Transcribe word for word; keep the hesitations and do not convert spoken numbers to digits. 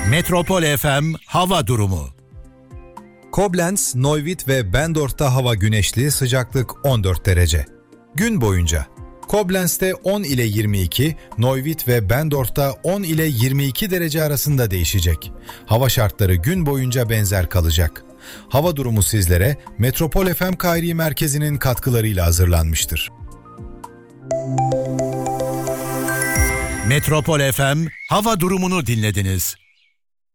Metropol F M hava durumu. Koblenz, Neuwied ve Bendorf'ta hava güneşli, sıcaklık on dört derece. Gün boyunca Koblenz'te on ile yirmi iki, Neuwied ve Bendorf'ta on ile yirmi iki derece arasında değişecek. Hava şartları gün boyunca benzer kalacak. Hava durumu sizlere Metropol F M Kairi Merkezi'nin katkılarıyla hazırlanmıştır. Metropol F M hava durumunu dinlediniz.